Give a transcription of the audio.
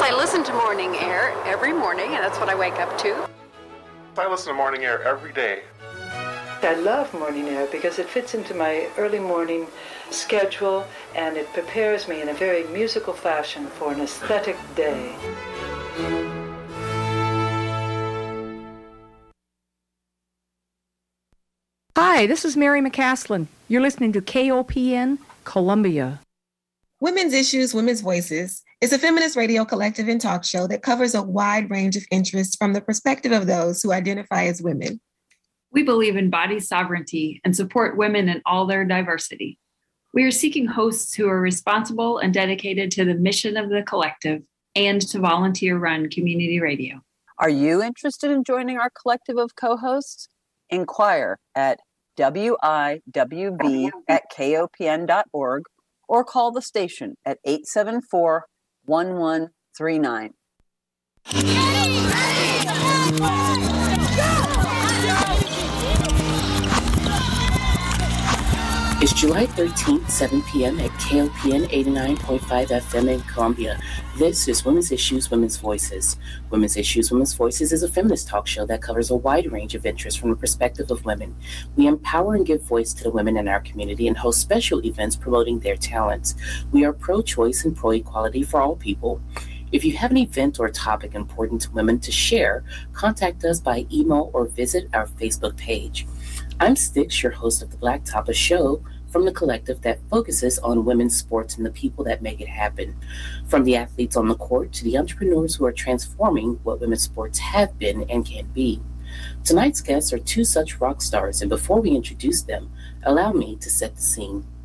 I listen to Morning Air every morning, and that's what I wake up to. I listen to Morning Air every day. I love Morning Air because it fits into my early morning schedule and it prepares me in a very musical fashion for an aesthetic day. Hi, this is Mary McCaslin. You're listening to KOPN Columbia. Women's Issues, Women's Voices is a feminist radio collective and talk show that covers a wide range of interests from the perspective of those who identify as women. We believe in body sovereignty and support women in all their diversity. We are seeking hosts who are responsible and dedicated to the mission of the collective and to volunteer-run community radio. Are you interested in joining our collective of co-hosts? Inquire at wiwb@kopn.org or call the station at 874-1139. It's July 13th, 7 p.m. at KOPN 89.5 FM in Columbia. This is Women's Issues, Women's Voices. Women's Issues, Women's Voices is a feminist talk show that covers a wide range of interests from the perspective of women. We empower and give voice to the women in our community and host special events promoting their talents. We are pro-choice and pro-equality for all people. If you have an event or a topic important to women to share, contact us by email or visit our Facebook page. I'm Styx, your host of the Blacktop, a show from the collective that focuses on women's sports and the people that make it happen. From the athletes on the court to the entrepreneurs who are transforming what women's sports have been and can be. Tonight's guests are two such rock stars, and before we introduce them, allow me to set the scene.